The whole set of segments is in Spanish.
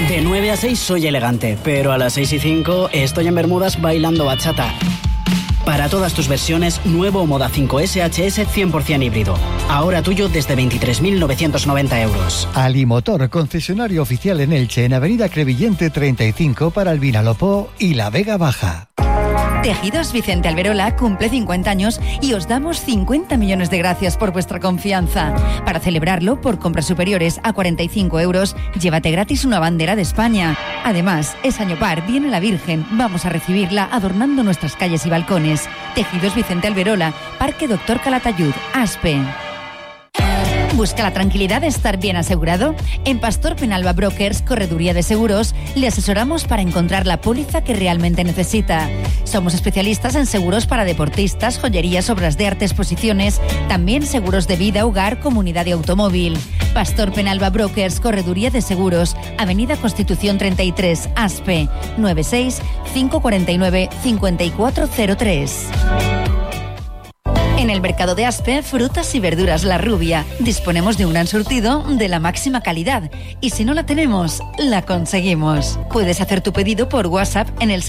De 9 a 6 soy elegante, pero a las 6 y 5 estoy en Bermudas bailando bachata. Para todas tus versiones, nuevo Moda 5S HS 100% híbrido. Ahora tuyo desde 23.990 euros. Alimotor, concesionario oficial en Elche, en Avenida Crevillente 35 para el Vinalopó y la Vega Baja. Tejidos Vicente Alberola cumple 50 años y os damos 50 millones de gracias por vuestra confianza. Para celebrarlo, por compras superiores a 45 euros, llévate gratis una bandera de España. Además, es año par, viene la Virgen, vamos a recibirla adornando nuestras calles y balcones. Tejidos Vicente Alberola, Parque Doctor Calatayud, Aspe. ¿Busca la tranquilidad de estar bien asegurado? En Pastor Penalba Brokers, Correduría de Seguros, le asesoramos para encontrar la póliza que realmente necesita. Somos especialistas en seguros para deportistas, joyerías, obras de arte, exposiciones, también seguros de vida, hogar, comunidad y automóvil. Pastor Penalba Brokers, Correduría de Seguros, Avenida Constitución 33, Aspe, 96 549 5403. En el mercado de Aspe, frutas y verduras La Rubia. Disponemos de un gran surtido de la máxima calidad. Y si no la tenemos, la conseguimos. Puedes hacer tu pedido por WhatsApp en el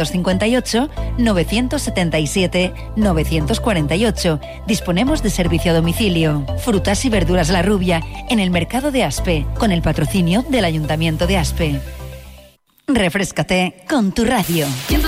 658-977-948. Disponemos de servicio a domicilio. Frutas y verduras La Rubia en el mercado de Aspe, con el patrocinio del Ayuntamiento de Aspe. Refréscate con tu radio.